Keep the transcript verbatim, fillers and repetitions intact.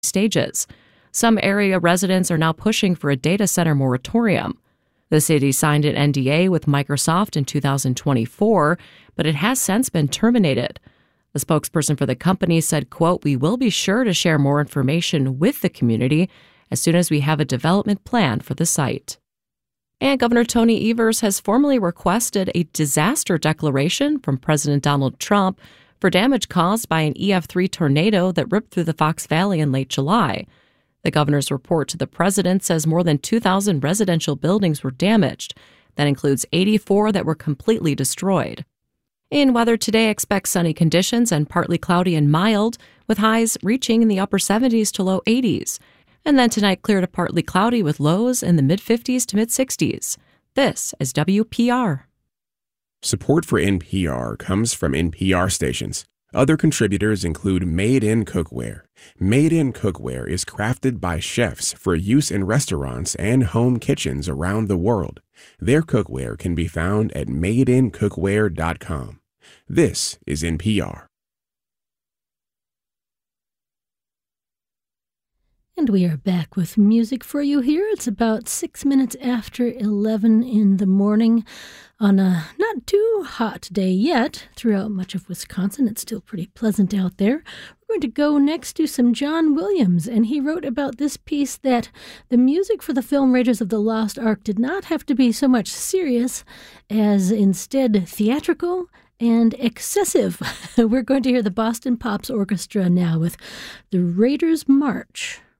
stages. Some area residents are now pushing for a data center moratorium. The city signed an N D A with Microsoft in two thousand twenty-four, but it has since been terminated. The spokesperson for the company said, quote, "We will be sure to share more information with the community as soon as we have a development plan for the site." And Governor Tony Evers has formally requested a disaster declaration from President Donald Trump for damage caused by an E F three tornado that ripped through the Fox Valley in late July. The governor's report to the president says more than two thousand residential buildings were damaged. That includes eighty-four that were completely destroyed. In weather today, expect sunny conditions and partly cloudy and mild, with highs reaching in the upper seventies to low eighties. And then tonight, clear to partly cloudy with lows in the mid-fifties to mid-sixties. This is W P R. Support for N P R comes from N P R stations. Other contributors include Made in Cookware. Made in Cookware is crafted by chefs for use in restaurants and home kitchens around the world. Their cookware can be found at made in cookware dot com. This is N P R. And we are back with music for you here. It's about six minutes after eleven in the morning on a not too hot day yet. Throughout much of Wisconsin, it's still pretty pleasant out there. We're going to go next to some John Williams, and he wrote about this piece that the music for the film Raiders of the Lost Ark did not have to be so much serious as instead theatrical and excessive. We're going to hear the Boston Pops Orchestra now with the Raiders March.